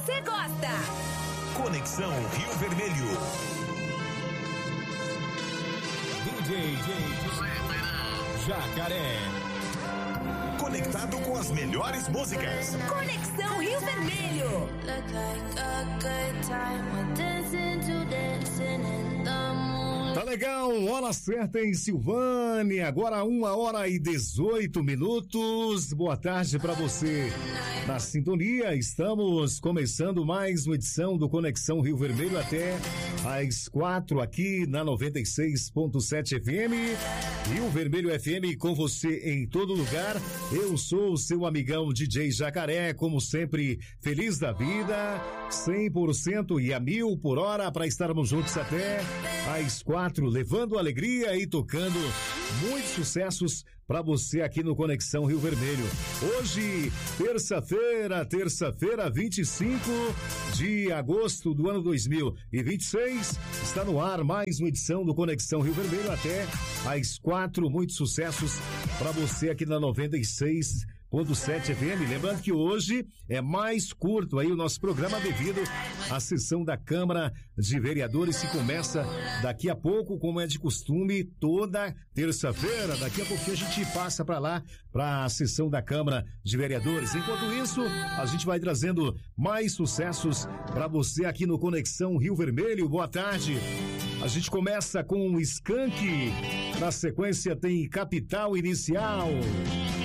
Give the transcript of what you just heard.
você gosta. Conexão Rio Vermelho. DJ Jacaré. Conectado com as melhores músicas. Conexão Rio Vermelho. Tá legal, hora certa em Silvânia, agora 1h18. Boa tarde pra você. Na sintonia, estamos começando mais uma edição do Conexão Rio Vermelho até às 4 aqui na 96.7 FM. Rio Vermelho FM com você em todo lugar. Eu sou o seu amigão DJ Jacaré, como sempre, feliz da vida, 100% e a 1000 por hora para estarmos juntos até às 4, levando alegria e tocando muitos sucessos para você aqui no Conexão Rio Vermelho. Hoje, terça-feira, 25 de agosto do ano 2026, está no ar mais uma edição do Conexão Rio Vermelho até às 4, muitos sucessos para você aqui na 96.7 FM. Lembrando que hoje é mais curto aí o nosso programa devido à sessão da Câmara de Vereadores que começa daqui a pouco, como é de costume, toda terça-feira. Daqui a pouquinho a gente passa para lá, para a sessão da Câmara de Vereadores. Enquanto isso, a gente vai trazendo mais sucessos para você aqui no Conexão Rio Vermelho. Boa tarde. A gente começa com o Skank. Na sequência tem Capital Inicial.